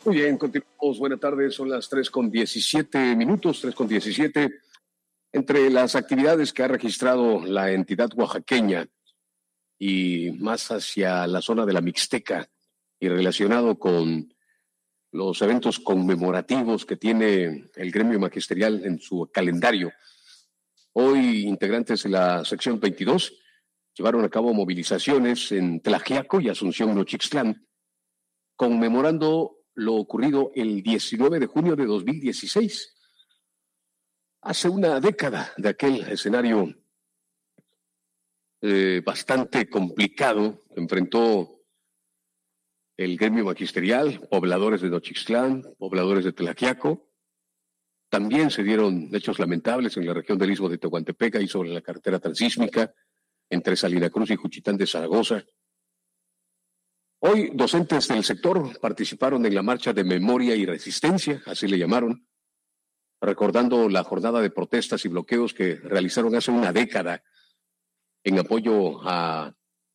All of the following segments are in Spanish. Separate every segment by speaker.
Speaker 1: Muy bien, continuamos. Buenas tardes, son las 3:17, 3:17. Entre las actividades que ha registrado la entidad oaxaqueña y más hacia la zona de la Mixteca y relacionado con los eventos conmemorativos que tiene el gremio magisterial en su calendario. Hoy, integrantes de la sección 22 llevaron a cabo movilizaciones en Tlaxiaco y Asunción Nochixtlán, conmemorando lo ocurrido el 19 de junio de 2016. Hace una década de aquel escenario bastante complicado que enfrentó el gremio magisterial, pobladores de Nochixtlán, pobladores de Tlaxiaco. También se dieron hechos lamentables en la región del Istmo de Tehuantepec y sobre la carretera transísmica entre Salina Cruz y Juchitán de Zaragoza. Hoy, docentes del sector participaron en la marcha de memoria y resistencia, así le llamaron, recordando la jornada de protestas y bloqueos que realizaron hace una década en apoyo a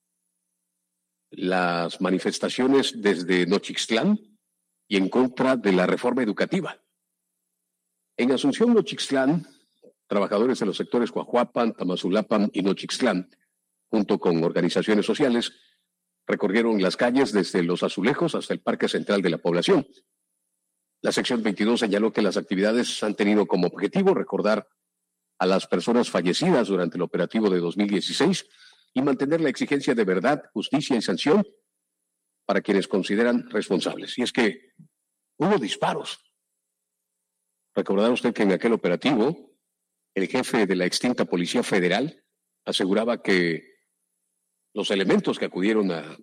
Speaker 1: las manifestaciones desde Nochixtlán y en contra de la reforma educativa. En Asunción Nochixtlán, trabajadores de los sectores Coahuapan, Tamazulapan y Nochixtlán, junto con organizaciones sociales, recorrieron las calles desde Los Azulejos hasta el Parque Central de la población. La sección 22 señaló que las actividades han tenido como objetivo recordar a las personas fallecidas durante el operativo de 2016 y mantener la exigencia de verdad, justicia y sanción para quienes consideran responsables. Y es que hubo disparos. Recordará usted que en aquel operativo el jefe de la extinta Policía Federal aseguraba que los elementos que acudieron a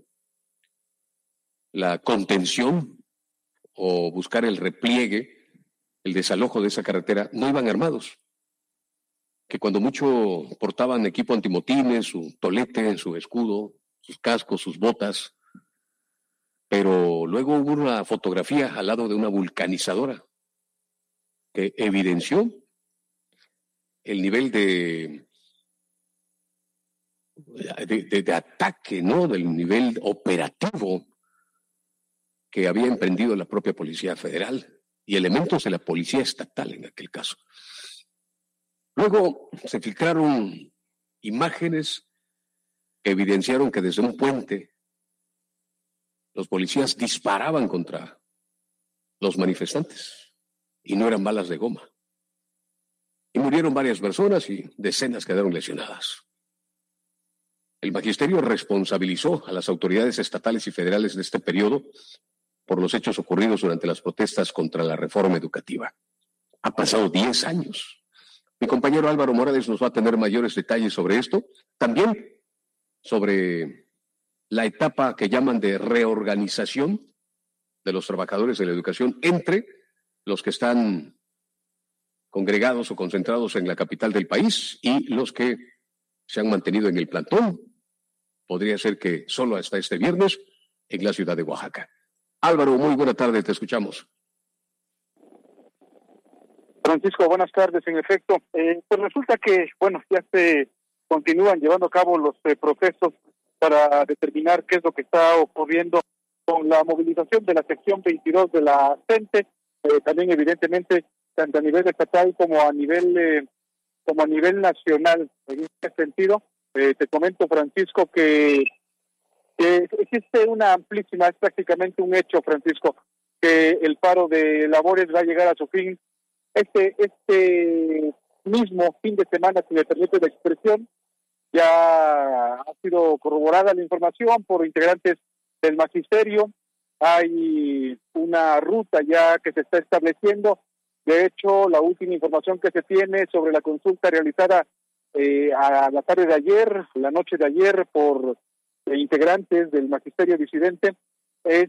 Speaker 1: la contención o buscar el repliegue, el desalojo de esa carretera, no iban armados, que cuando mucho portaban equipo antimotines, su tolete, su escudo, sus cascos, sus botas, pero luego hubo una fotografía al lado de una vulcanizadora que evidenció el nivel de ataque, ¿no? Del nivel operativo que había emprendido la propia Policía Federal y elementos de la Policía Estatal en aquel caso. Luego se filtraron imágenes que evidenciaron que desde un puente los policías disparaban contra los manifestantes y no eran balas de goma. Y murieron varias personas y decenas quedaron lesionadas. El magisterio responsabilizó a las autoridades estatales y federales de este periodo por los hechos ocurridos durante las protestas contra la reforma educativa. Ha pasado 10 años. Mi compañero Álvaro Morales nos va a tener mayores detalles sobre esto, también sobre la etapa que llaman de reorganización de los trabajadores de la educación entre los que están congregados o concentrados en la capital del país y los que se han mantenido en el plantón. Podría ser que solo hasta este viernes en la ciudad de Oaxaca. Álvaro, muy buena tarde, te escuchamos.
Speaker 2: Francisco, buenas tardes. En efecto, pues resulta que, ya se continúan llevando a cabo los protestos para determinar qué es lo que está ocurriendo con la movilización de la sección 22 de la CENTE, también evidentemente tanto a nivel estatal como a nivel nacional. En este sentido, te comento, Francisco, que existe una amplísima, es prácticamente un hecho, Francisco, que el paro de labores va a llegar a su fin este mismo fin de semana, si me permite la expresión. Ya ha sido corroborada la información por integrantes del magisterio. Hay una ruta ya que se está estableciendo. De hecho, la última información que se tiene sobre la consulta realizada a la tarde de ayer, la noche de ayer, por integrantes del magisterio disidente, es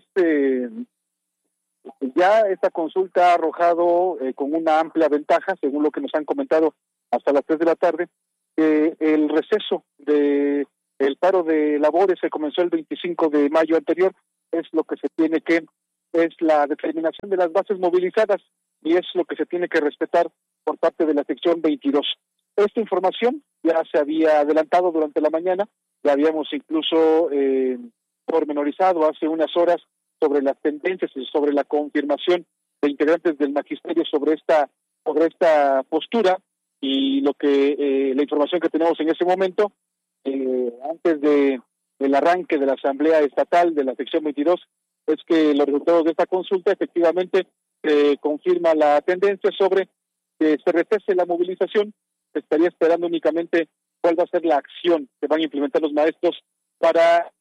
Speaker 2: ya esta consulta ha arrojado con una amplia ventaja, según lo que nos han comentado hasta las 3 de la tarde, que el receso de el paro de labores se comenzó el 25 de mayo anterior, es lo que se tiene que, es la determinación de las bases movilizadas y es lo que se tiene que respetar por parte de la sección 22. Esta información ya se había adelantado durante la mañana, ya habíamos incluso pormenorizado hace unas horas sobre las tendencias y sobre la confirmación de integrantes del magisterio sobre esta postura, y lo que la información que tenemos en ese momento, antes del arranque de la Asamblea Estatal de la sección 22, es que los resultados de esta consulta efectivamente confirma la tendencia sobre que se recese la movilización. Se estaría esperando únicamente cuál va a ser la acción que van a implementar los maestros para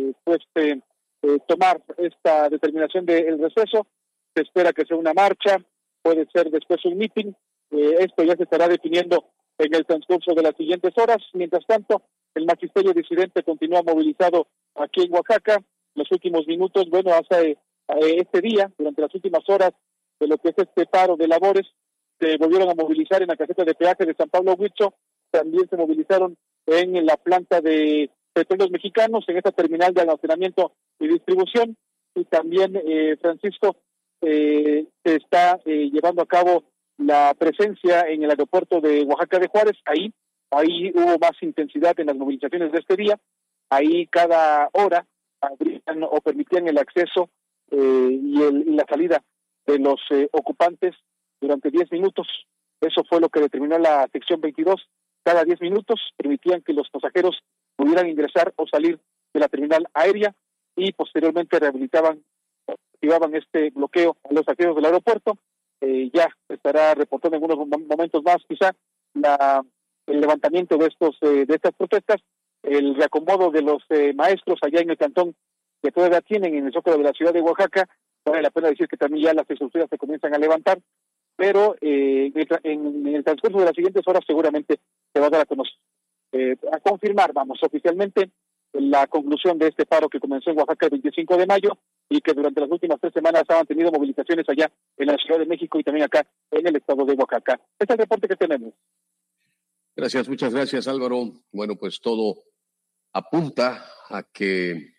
Speaker 2: tomar esta determinación del receso. Se espera que sea una marcha, puede ser después un meeting. Esto ya se estará definiendo en el transcurso de las siguientes horas. Mientras tanto, el magisterio disidente continúa movilizado aquí en Oaxaca. Los últimos minutos, hasta este día, durante las últimas horas de lo que es este paro de labores, se volvieron a movilizar en la caseta de peaje de San Pablo Huicho. También se movilizaron en la planta de Petróleos Mexicanos, en esta terminal de almacenamiento y distribución. Y también, Francisco, se está llevando a cabo la presencia en el aeropuerto de Oaxaca de Juárez. Ahí hubo más intensidad en las movilizaciones de este día. Ahí cada hora abrían o permitían el acceso y la salida de los ocupantes durante 10 minutos. Eso fue lo que determinó la sección 22. Cada 10 minutos permitían que los pasajeros pudieran ingresar o salir de la terminal aérea, y posteriormente activaban este bloqueo a los accesos del aeropuerto. Ya estará reportando en unos momentos más quizá el levantamiento de estas protestas, el reacomodo de los maestros allá en el cantón que todavía tienen en el Zócalo de la ciudad de Oaxaca. Vale la pena decir que también ya las estructuras se comienzan a levantar, pero en el transcurso de las siguientes horas seguramente se va a dar a confirmar, oficialmente la conclusión de este paro que comenzó en Oaxaca el 25 de mayo y que durante las últimas 3 semanas han tenido movilizaciones allá en la Ciudad de México y también acá en el estado de Oaxaca. Este es el reporte que tenemos.
Speaker 1: Gracias, muchas gracias, Álvaro. Bueno, pues todo apunta a que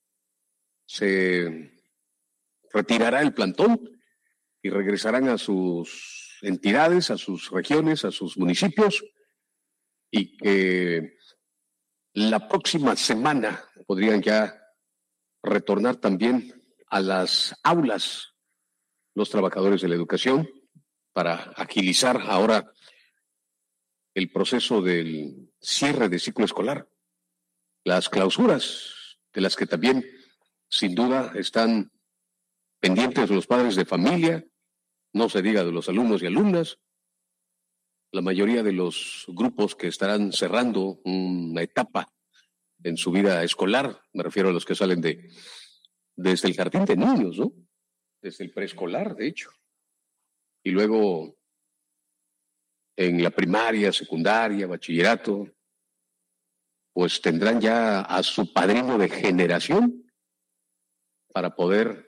Speaker 1: se retirará el plantón y regresarán a sus entidades, a sus regiones, a sus municipios, y que la próxima semana podrían ya retornar también a las aulas los trabajadores de la educación para agilizar ahora el proceso del cierre de ciclo escolar. Las clausuras, de las que también sin duda están pendientes los padres de familia, no se diga de los alumnos y alumnas, la mayoría de los grupos que estarán cerrando una etapa en su vida escolar, me refiero a los que salen desde el jardín de niños, ¿no? Desde el preescolar, de hecho. Y luego en la primaria, secundaria, bachillerato, pues tendrán ya a su padrino de generación para poder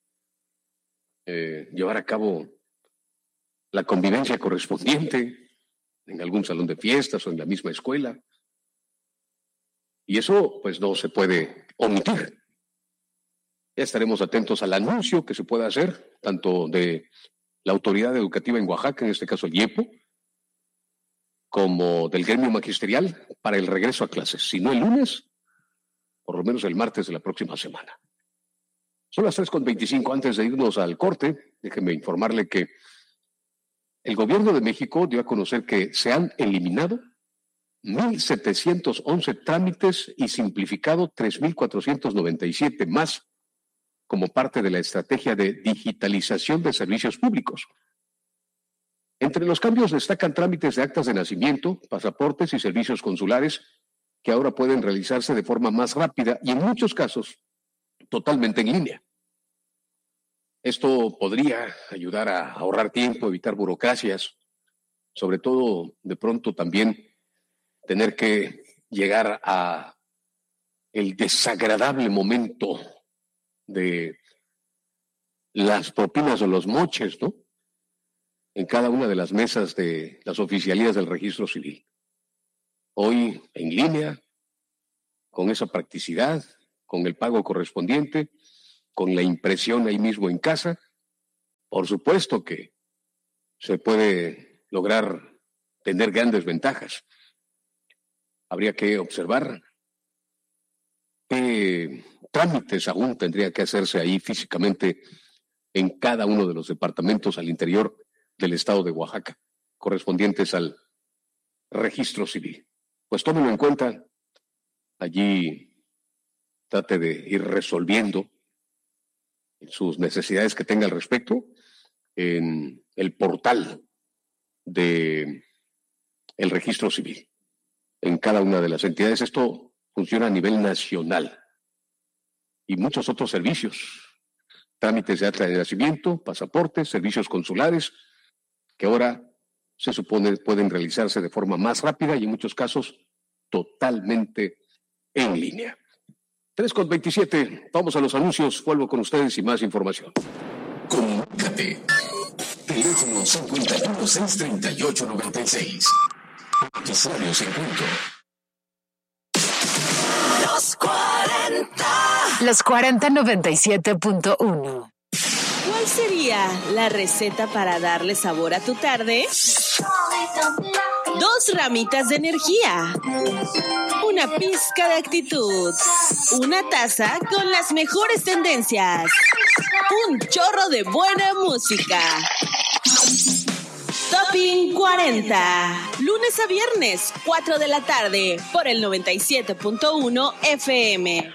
Speaker 1: llevar a cabo la convivencia correspondiente en algún salón de fiestas o en la misma escuela. Y eso pues no se puede omitir. Ya estaremos atentos al anuncio que se pueda hacer, tanto de la autoridad educativa en Oaxaca, en este caso el IEPO, como del gremio magisterial para el regreso a clases. Si no el lunes, por lo menos el martes de la próxima semana. Son las 3:25. Antes de irnos al corte, déjeme informarle que el gobierno de México dio a conocer que se han eliminado 1,711 trámites y simplificado 3,497 más como parte de la estrategia de digitalización de servicios públicos. Entre los cambios destacan trámites de actas de nacimiento, pasaportes y servicios consulares que ahora pueden realizarse de forma más rápida y en muchos casos totalmente en línea. Esto podría ayudar a ahorrar tiempo, evitar burocracias, sobre todo de pronto también tener que llegar a el desagradable momento de las propinas o los moches, ¿no? En cada una de las mesas de las oficialías del registro civil. Hoy en línea, con esa practicidad, con el pago correspondiente, con la impresión ahí mismo en casa, por supuesto que se puede lograr tener grandes ventajas. Habría que observar ¿Qué trámites aún tendría que hacerse ahí físicamente en cada uno de los departamentos al interior del estado de Oaxaca, correspondientes al registro civil? Pues tómenlo en cuenta. Allí trate de ir resolviendo sus necesidades que tenga al respecto en el portal de el registro civil en cada una de las entidades. Esto funciona a nivel nacional y muchos otros servicios, trámites de acta de nacimiento, pasaportes, servicios consulares, que ahora se supone pueden realizarse de forma más rápida y en muchos casos totalmente en línea. 3:27, vamos a los anuncios, vuelvo con ustedes y más información.
Speaker 3: Comunícate. Teléfono 51-638-96. Noticiarios en punto.
Speaker 4: Los 40. Los 40 97.1.
Speaker 5: ¿Cuál sería la receta para darle sabor a tu tarde? 2 ramitas de energía, una pizca de actitud, una taza con las mejores tendencias, un chorro de buena música. Topping 40, lunes a viernes, 4 de la tarde, por el 97.1 FM.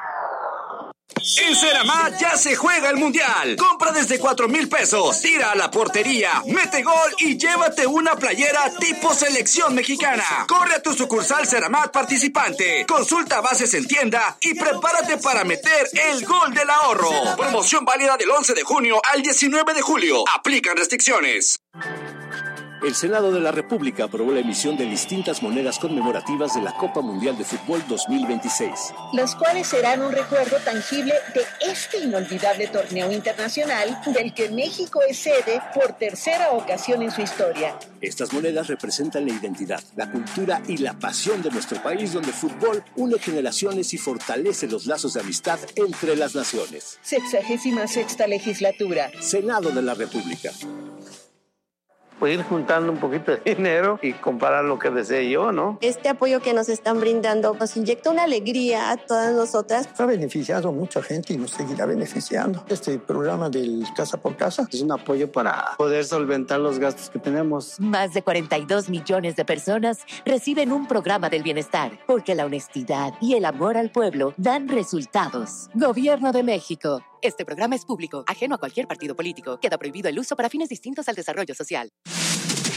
Speaker 6: En Ceramat ya se juega el Mundial. Compra desde 4,000 pesos. Tira a la portería, mete gol y llévate una playera tipo selección mexicana. Corre a tu sucursal Ceramat participante. Consulta bases en tienda y prepárate para meter el gol del ahorro. Promoción válida del 11 de junio al 19 de julio. Aplican restricciones.
Speaker 7: El Senado de la República aprobó la emisión de distintas monedas conmemorativas de la Copa Mundial de Fútbol 2026.
Speaker 8: Los cuales serán un recuerdo tangible de este inolvidable torneo internacional del que México es sede por tercera ocasión en su historia.
Speaker 7: Estas monedas representan la identidad, la cultura y la pasión de nuestro país, donde el fútbol une generaciones y fortalece los lazos de amistad entre las naciones.
Speaker 8: 66ª legislatura.
Speaker 7: Senado de la República.
Speaker 9: Pues ir juntando un poquito de dinero y comprar lo que desee yo, ¿no?
Speaker 10: Este apoyo que nos están brindando nos inyecta una alegría a todas nosotras.
Speaker 11: Ha beneficiado a mucha gente y nos seguirá beneficiando. Este programa del Casa por Casa
Speaker 9: es un apoyo para poder solventar los gastos que tenemos.
Speaker 4: Más de 42 millones de personas reciben un programa del bienestar, porque la honestidad y el amor al pueblo dan resultados. Gobierno de México. Este programa es público, ajeno a cualquier partido político. Queda prohibido el uso para fines distintos al desarrollo social.